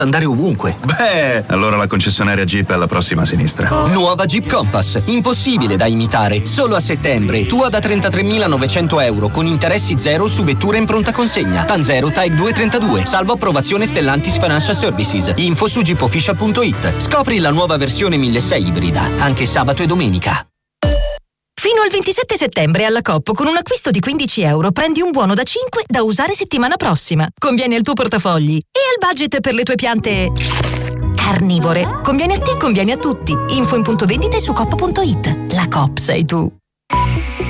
andare ovunque. Beh, allora la concessionaria Jeep è alla prossima sinistra. Nuova Jeep Compass, impossibile da imitare. Solo a settembre, tua da 33.900 euro con interessi zero su vettura in pronta consegna. Tanzero Type 232, salvo approvazione Stellantis Financial Services. Info su jeepofficial.it. Scopri la nuova versione 1600 ibrida, anche sabato e domenica. Fino al 27 settembre alla Coop con un acquisto di 15 euro prendi un buono da 5 da usare settimana prossima. Conviene al tuo portafogli e al budget per le tue piante carnivore. Conviene a te, conviene a tutti. Info in punto vendita e su coop.it. La Coop sei tu.